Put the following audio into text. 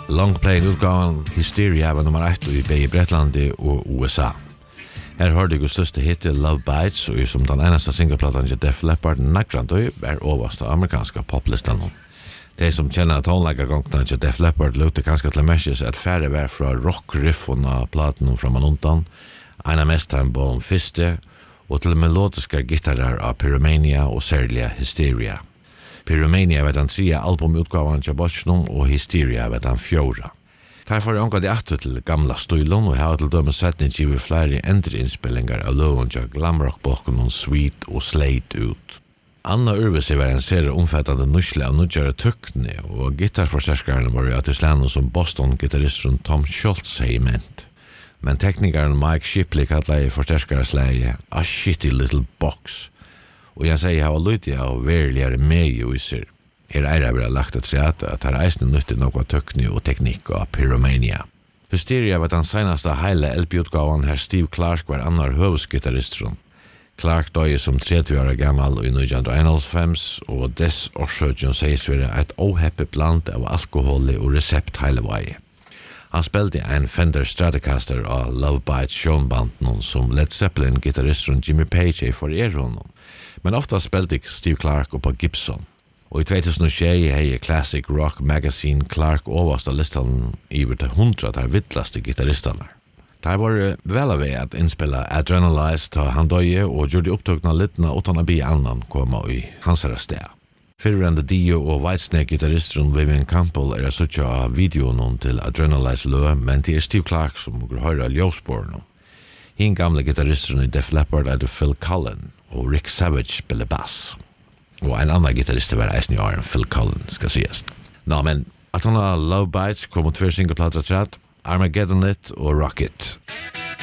Longplaying-utgaven Hysteria var nummer 1 i begge Bretlandet og USA. Her hørte jeg største hitte Love Bites, og som den eneste singleplatan til Def Leppard Nagrandøy er overste amerikanske poplistan. De som kjenner tonleggagångene til Def Leppard lukte ganske til mesjes at færre var fra rock-riffen av platen fra Manuntan, en av mest han på første, og til melodiske gitarer av Pyromania og særlig Hysteria. Pyromania var den 3. albumutgaven til Botchnum, og Hysteria var den 4. Derfor anker de atter til gamla støylun, og har til dømes setning givet flere endre innspillinger av loven til glamrock-boken og Sweet og Slate ut. Anna Urvesi var en serie omfattende nusle av nudjare tøkne, og gitarforsterskerne var i Atisland som Boston-gitarristen Tom Schultz hei ment. Men teknikeren Mike Shipley kallet forsterskaresleie A Shitty Little Box, og jeg sier hava lydig av veriligere med i ser. Her eira vi har lagt et treat at her eisne nytti noe tøkni og teknikk av Pyromania. Hysteria var den seneste heile LP-utgaven her Steve Clark var annar høvesgitarristron. Clark døye som 30 år gammal i 1991, og dess årsøkjen sies være et oheppet bland av alkohol og resept heile vei. Han spelte en Fender Stratocaster av Love Bites sjonbanden som Led Zeppelin-gitarristron Jimmy Page for honom. Men ofta spelte Steve Clark på Gibson. Og i 2006 hei Classic Rock Magazine Clark overst av listan iver til 100 der vittlaste gitarristaner. Det var vel av at innspilla Adrenalize ta han døye og gjorde opptøkna littna utan å be annan koma i hans sted. Fyrrande Dio og Whitesnake-gitarristron Vivian Campbell er suttja av videoen til Adrenalize lø, men det Steve Clark som går høyre ljøsborene. Hin gamle gitarristron i Def Leppard er Phil Cullen, og Rick Savage spiller bass. Og en annan gitarrist var eisen i åren, Phil Cullen, skal sies. Nå, men at hun har Love Bites kom mot 2 singleplater tratt, Armageddon It og Rocket.